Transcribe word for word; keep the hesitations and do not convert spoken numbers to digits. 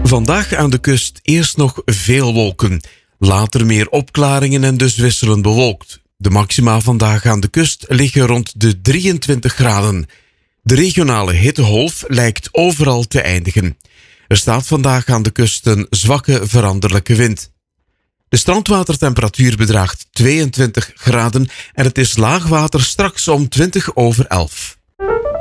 Vandaag aan de kust eerst nog veel wolken. Later meer opklaringen en dus wisselend bewolkt. De maxima vandaag aan de kust liggen rond de drieëntwintig graden. De regionale hittegolf lijkt overal te eindigen. Er staat vandaag aan de kust een zwakke veranderlijke wind. De strandwatertemperatuur bedraagt tweeëntwintig graden en het is laagwater straks om twintig over elf.